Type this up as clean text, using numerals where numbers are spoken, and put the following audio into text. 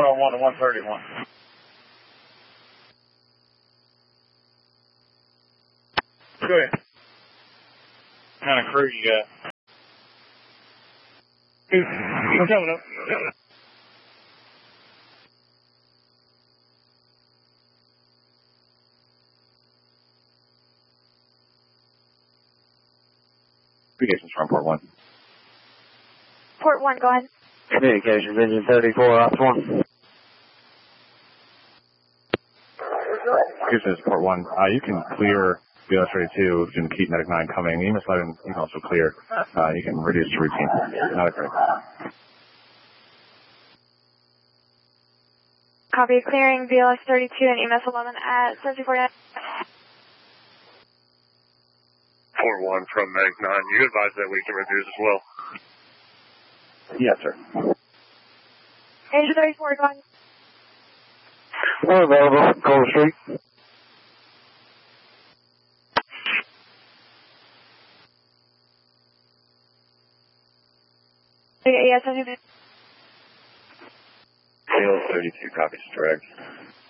101 to 131. Go ahead. What kind of crew you got? I'm coming up. Communications from Port 1. Port 1, go ahead. Communications, engine 34, ops 1. This is Port 1. You can clear BLS 32, Jim Keat, Medic 9 coming. EMS 11, you can also clear. You can reduce to routine. Not a great. Copy, clearing BLS 32 and EMS 11 at 74. Port 1 from Medic 9. You advise that we can reduce as well? Yes, sir. Engine 34, go ahead. We're available, Cold Street. Yes, I think BLS 32 copies, direct.